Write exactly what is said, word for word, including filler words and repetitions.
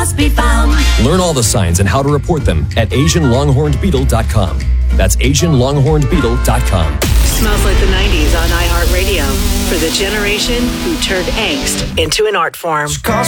must be found. Learn all the signs and how to report them at Asian Longhorned Beetle dot com. That's Asian Longhorned Beetle dot com. Smells Like the nineties on iHeartRadio for the generation who turned angst into an art form.